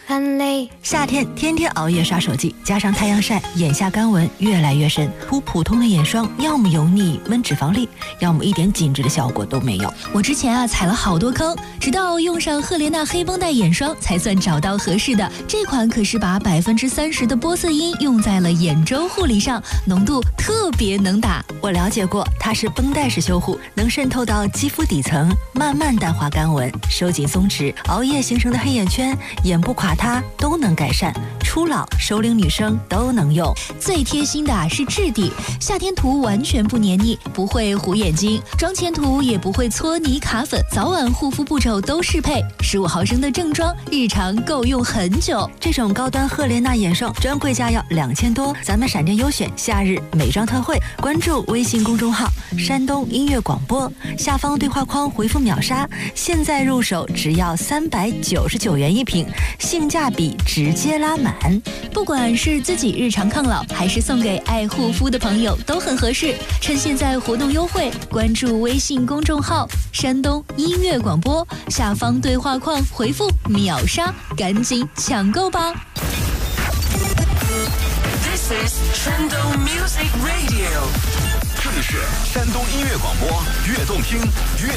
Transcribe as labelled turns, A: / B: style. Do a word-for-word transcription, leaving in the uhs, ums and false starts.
A: 很累。
B: 夏天天天熬夜刷手机，加上太阳晒，眼下干纹越来越深。涂普通的眼霜，要么油腻闷脂肪粒，要么一点紧致的效果都没有。
C: 我之前啊踩了好多坑，直到用上赫莲娜黑绷带眼霜，才算找到合适的。这款可是把百分之三十的玻色因用在了眼周护理上，浓度特别能打。
B: 我了解过，它是绷带式修护，能渗透到肌肤底层，慢慢淡化干纹，收紧松弛，熬夜形成的黑眼圈、眼部垮塌都能改善。初老、熟龄女生都能用。
C: 最贴心的啊是质地，夏天涂完全不黏腻，不会糊眼睛；妆前涂也不会搓泥卡粉，早晚护肤步骤都适配。十五毫升的正装，日常够用很久。
B: 这种高端赫莲娜眼霜专柜价要两千多，咱们闪电优选夏日美妆特惠，关注微信公众号山东音乐广播，下方对话框回复秒杀，现在入手只要三百九十九元一瓶，性价比直接拉满。
C: 不管是自己日常抗老，还是送给爱护肤的朋友，都很合适。趁现在活动优惠，关注微信公众号山东音乐广播，下方对话框回复秒杀，赶紧抢购吧。
D: This is 山东 Music Radio，
E: 这里是山东音乐广播，越动听越